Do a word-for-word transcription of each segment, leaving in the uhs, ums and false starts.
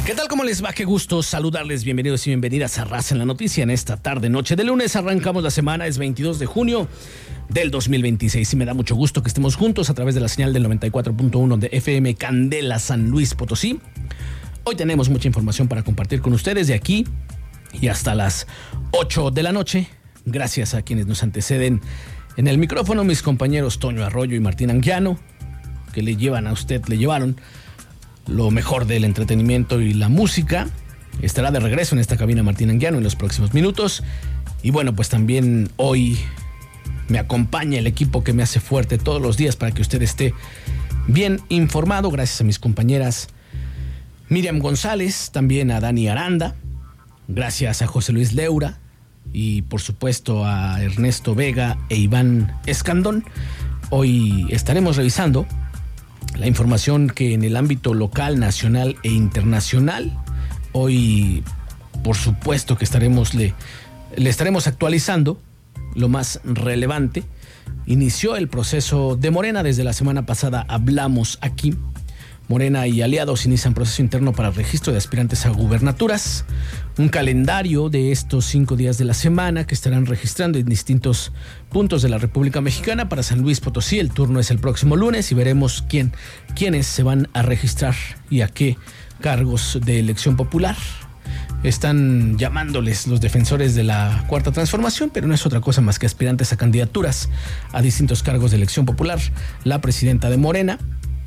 ¿Qué tal? ¿Cómo les va? Qué gusto saludarles. Bienvenidos y bienvenidas a Raza en la Noticia en esta tarde, noche de lunes. Arrancamos la semana, es veintidós de junio del dos mil veintiséis y me da mucho gusto que estemos juntos a través de la señal del noventa y cuatro punto uno de F M Candela San Luis Potosí. Hoy tenemos mucha información para compartir con ustedes de aquí y hasta las ocho de la noche. Gracias a quienes nos anteceden en el micrófono, mis compañeros Toño Arroyo y Martín Anguiano, que le llevan a usted, le llevaron lo mejor del entretenimiento y la música. Estará de regreso en esta cabina Martín Anguiano en los próximos minutos. Y bueno, pues también hoy me acompaña el equipo que me hace fuerte todos los días para que usted esté bien informado. Gracias a mis compañeras Miriam González, también a Dani Aranda, gracias a José Luis Leura y por supuesto a Ernesto Vega e Iván Escandón. Hoy estaremos revisando la información que en el ámbito local, nacional e internacional. Hoy, por supuesto que estaremos le, le estaremos actualizando lo más relevante. Inició el proceso de Morena desde la semana pasada. Hablamos aquí. Morena y aliados inician proceso interno para registro de aspirantes a gubernaturas. Un calendario de estos cinco días de la semana que estarán registrando en distintos puntos de la República Mexicana. Para San Luis Potosí el turno es el próximo lunes y veremos quién, quiénes se van a registrar y a qué cargos de elección popular. Están llamándoles los defensores de la Cuarta Transformación, pero no es otra cosa más que aspirantes a candidaturas a distintos cargos de elección popular. La presidenta de Morena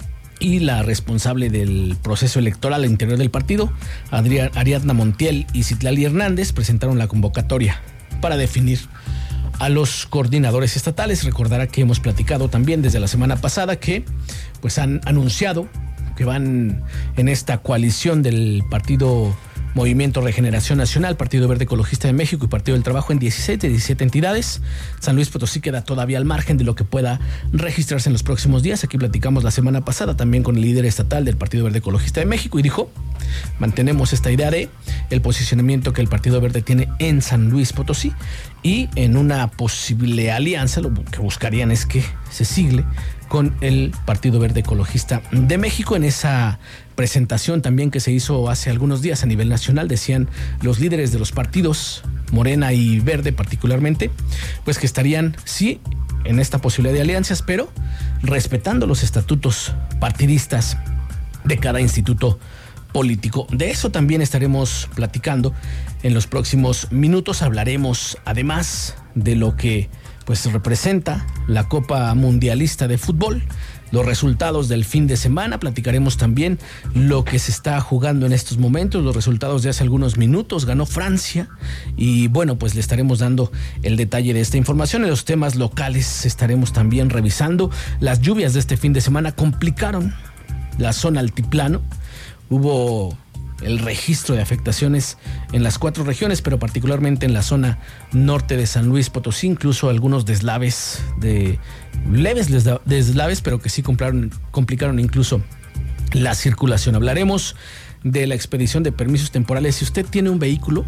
y la responsable del proceso electoral al interior del partido, Adriana, Ariadna Montiel y Citlali Hernández, presentaron la convocatoria para definir a los coordinadores estatales. Recordará que hemos platicado también desde la semana pasada que pues han anunciado que van en esta coalición del partido Movimiento Regeneración Nacional, Partido Verde Ecologista de México y Partido del Trabajo en dieciséis de diecisiete entidades. San Luis Potosí queda todavía al margen de lo que pueda registrarse en los próximos días. Aquí platicamos la semana pasada también con el líder estatal del Partido Verde Ecologista de México y dijo: mantenemos esta idea de el posicionamiento que el Partido Verde tiene en San Luis Potosí y en una posible alianza lo que buscarían es que se sigle con el Partido Verde Ecologista de México. En esa presentación también que se hizo hace algunos días a nivel nacional, decían los líderes de los partidos, Morena y Verde particularmente, pues que estarían, sí, en esta posibilidad de alianzas, pero respetando los estatutos partidistas de cada instituto político. De eso también estaremos platicando en los próximos minutos. Hablaremos además de lo que pues representa la Copa Mundialista de Fútbol, los resultados del fin de semana. Platicaremos también lo que se está jugando en estos momentos, los resultados de hace algunos minutos. Ganó Francia y bueno, pues le estaremos dando el detalle de esta información. En los temas locales estaremos también revisando. Las lluvias de este fin de semana complicaron la zona altiplano. Hubo el registro de afectaciones en las cuatro regiones, pero particularmente en la zona norte de San Luis Potosí, incluso algunos deslaves, de leves deslaves, pero que sí complicaron, complicaron incluso la circulación. Hablaremos de la expedición de permisos temporales. Si usted tiene un vehículo,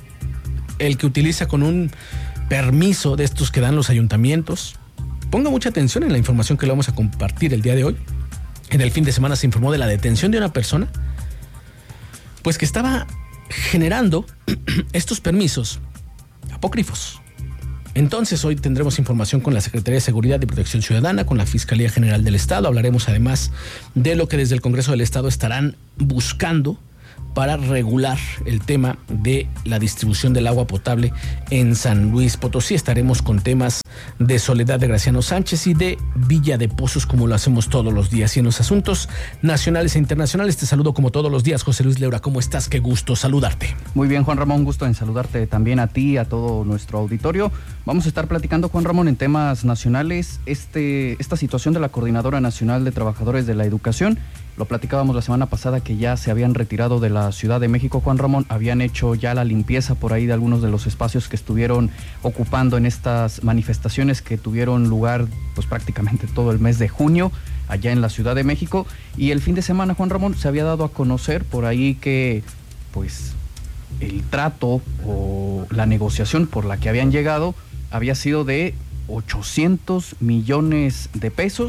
el que utiliza con un permiso de estos que dan los ayuntamientos, ponga mucha atención en la información que le vamos a compartir el día de hoy. En el fin de semana se informó de la detención de una persona pues que estaba generando estos permisos apócrifos. Entonces hoy tendremos información con la Secretaría de Seguridad y Protección Ciudadana, con la Fiscalía General del Estado. Hablaremos además de lo que desde el Congreso del Estado estarán buscando para regular el tema de la distribución del agua potable en San Luis Potosí. Estaremos con temas de Soledad de Graciano Sánchez y de Villa de Pozos, como lo hacemos todos los días. Y en los asuntos nacionales e internacionales te saludo como todos los días, José Luis Leura. ¿Cómo estás? Qué gusto saludarte. Muy bien, Juan Ramón, gusto en saludarte también a ti y a todo nuestro auditorio. Vamos a estar platicando, Juan Ramón, en temas nacionales, este, esta situación de la Coordinadora Nacional de Trabajadores de la Educación. Lo platicábamos la semana pasada que ya se habían retirado de la Ciudad de México, Juan Ramón, habían hecho ya la limpieza por ahí de algunos de los espacios que estuvieron ocupando en estas manifestaciones que tuvieron lugar pues prácticamente todo el mes de junio allá en la Ciudad de México. Y el fin de semana, Juan Ramón, se había dado a conocer por ahí que pues el trato o la negociación por la que habían llegado había sido de ochocientos millones de pesos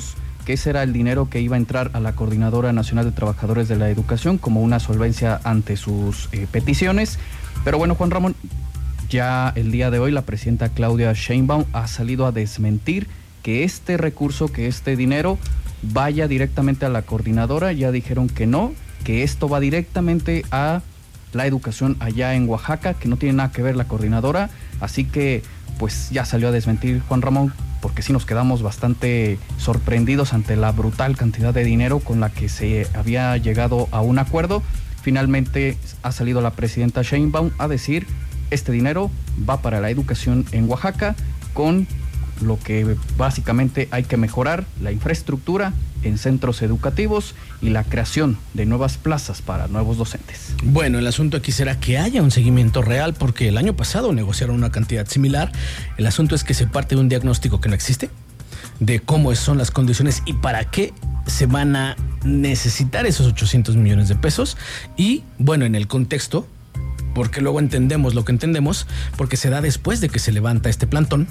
que ese era el dinero que iba a entrar a la Coordinadora Nacional de Trabajadores de la Educación como una solvencia ante sus eh, peticiones. Pero bueno, Juan Ramón, ya el día de hoy la presidenta Claudia Sheinbaum ha salido a desmentir que este recurso, que este dinero vaya directamente a la coordinadora. Ya dijeron que no, que esto va directamente a la educación allá en Oaxaca, que no tiene nada que ver la coordinadora. Así que pues ya salió a desmentir Juan Ramón, porque sí nos quedamos bastante sorprendidos ante la brutal cantidad de dinero con la que se había llegado a un acuerdo. Finalmente ha salido la presidenta Sheinbaum a decir: este dinero va para la educación en Oaxaca, con lo que básicamente hay que mejorar la infraestructura en centros educativos y la creación de nuevas plazas para nuevos docentes. Bueno, el asunto aquí será que haya un seguimiento real, porque el año pasado negociaron una cantidad similar. El asunto es que se parte de un diagnóstico que no existe, de cómo son las condiciones y para qué se van a necesitar esos ochocientos millones de pesos. Y bueno, en el contexto, porque luego entendemos lo que entendemos, porque se da después de que se levanta este plantón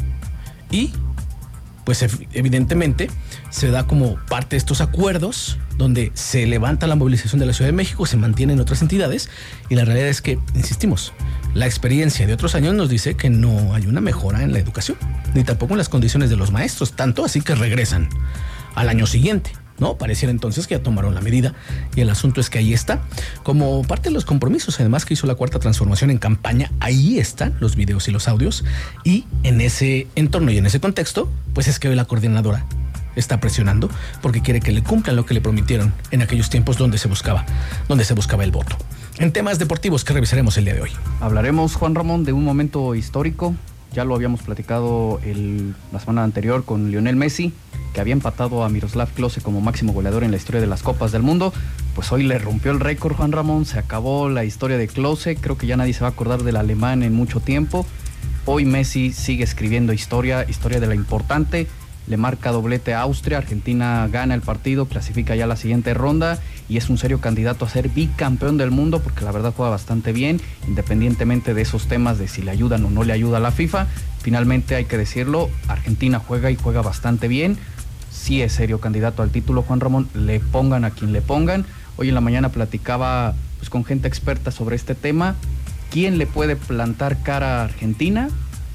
y pues evidentemente se da como parte de estos acuerdos donde se levanta la movilización de la Ciudad de México, se mantienen otras entidades, y la realidad es que, insistimos, la experiencia de otros años nos dice que no hay una mejora en la educación, ni tampoco en las condiciones de los maestros, tanto así que regresan al año siguiente, ¿no? Pareciera entonces que ya tomaron la medida, y el asunto es que ahí está, como parte de los compromisos, además, que hizo la Cuarta Transformación en campaña. Ahí están los videos y los audios, y en ese entorno y en ese contexto, pues es que hoy la coordinadora está presionando porque quiere que le cumplan lo que le prometieron en aquellos tiempos donde se buscaba, donde se buscaba el voto. En temas deportivos que revisaremos el día de hoy, hablaremos, Juan Ramón, de un momento histórico. Ya lo habíamos platicado el, la semana anterior con Lionel Messi, que había empatado a Miroslav Klose como máximo goleador en la historia de las Copas del Mundo. Pues hoy le rompió el récord, Juan Ramón, se acabó la historia de Klose. Creo que ya nadie se va a acordar del alemán en mucho tiempo. Hoy Messi sigue escribiendo historia, historia de la importante. Le marca doblete a Austria, Argentina gana el partido, clasifica ya a la siguiente ronda y es un serio candidato a ser bicampeón del mundo, porque la verdad juega bastante bien, independientemente de esos temas de si le ayudan o no le ayuda a la FIFA. Finalmente, hay que decirlo, Argentina juega y juega bastante bien. Sí es serio candidato al título, Juan Ramón, le pongan a quien le pongan. Hoy en la mañana platicaba pues, con gente experta sobre este tema. ¿Quién le puede plantar cara a Argentina?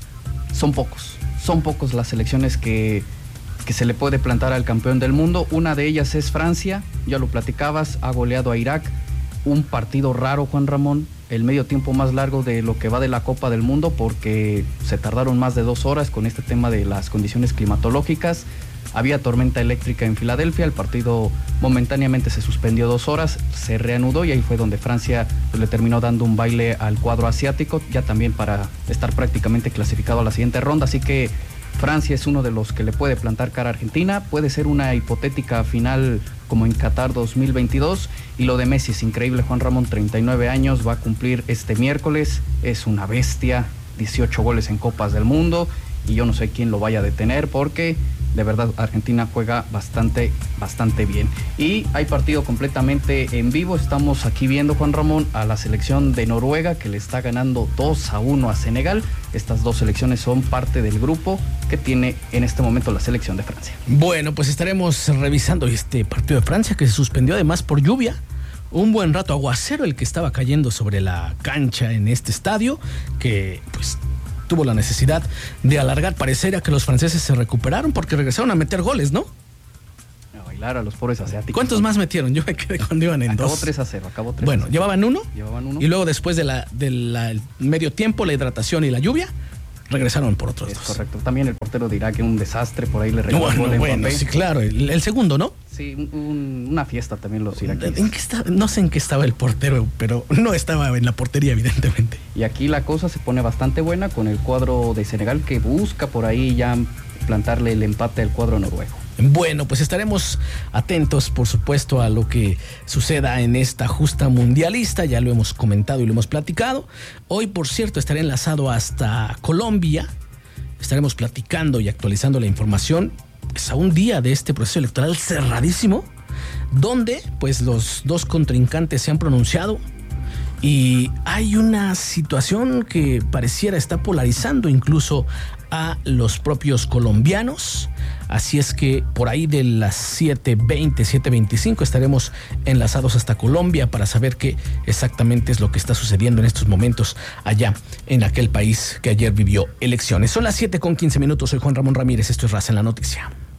Son pocos, son pocos las selecciones que... que se le puede plantar al campeón del mundo. Una de ellas es Francia, ya lo platicabas, ha goleado a Irak. Un partido raro, Juan Ramón, el medio tiempo más largo de lo que va de la Copa del Mundo, porque se tardaron más de dos horas con este tema de las condiciones climatológicas. Había tormenta eléctrica en Filadelfia, el partido momentáneamente se suspendió dos horas, se reanudó y ahí fue donde Francia pues, le terminó dando un baile al cuadro asiático, ya también para estar prácticamente clasificado a la siguiente ronda. Así que Francia es uno de los que le puede plantar cara a Argentina. Puede ser una hipotética final como en Qatar dos mil veintidós. Y lo de Messi es increíble, Juan Ramón, treinta y nueve años, va a cumplir este miércoles. Es una bestia, dieciocho goles en Copas del Mundo. Y yo no sé quién lo vaya a detener, porque de verdad Argentina juega bastante, bastante bien. Y hay partido completamente en vivo. Estamos aquí viendo, Juan Ramón, a la selección de Noruega, que le está ganando dos a uno a Senegal. Estas dos selecciones son parte del grupo que tiene en este momento la selección de Francia. Bueno, pues estaremos revisando este partido de Francia, que se suspendió además por lluvia. Un buen rato, aguacero el que estaba cayendo sobre la cancha en este estadio, que pues tuvo la necesidad de alargar. Pareciera que los franceses se recuperaron porque regresaron a meter goles, ¿no? A bailar a los pobres asiáticos. ¿Cuántos más metieron? Yo me quedé cuando iban en acabó dos. tres a cero, acabó tres Bueno, a cero. ¿llevaban uno? Llevaban uno. Y luego después de la, de la el medio tiempo, la hidratación y la lluvia, regresaron por otros es dos. correcto. También el portero de Irak, un desastre, por ahí le regaló Bueno, gol a bueno, Mbappé. sí, claro. El, el segundo, ¿no? Sí, un, un, una fiesta también los iraquíes. ¿En qué está? No sé en qué estaba el portero, pero no estaba en la portería, evidentemente. Y aquí la cosa se pone bastante buena con el cuadro de Senegal, que busca por ahí ya plantarle el empate al cuadro noruego. Bueno, pues estaremos atentos, por supuesto, a lo que suceda en esta justa mundialista. Ya lo hemos comentado y lo hemos platicado. Hoy, por cierto, estaré enlazado hasta Colombia. Estaremos platicando y actualizando la información pues, a un día de este proceso electoral cerradísimo, donde pues los dos contrincantes se han pronunciado y hay una situación que pareciera estar polarizando incluso a los propios colombianos. Así es que por ahí de las siete veinte, siete veinticinco estaremos enlazados hasta Colombia para saber qué exactamente es lo que está sucediendo en estos momentos allá en aquel país que ayer vivió elecciones. Son las siete con quince minutos. Soy Juan Ramón Ramírez. Esto es Raza en la Noticia.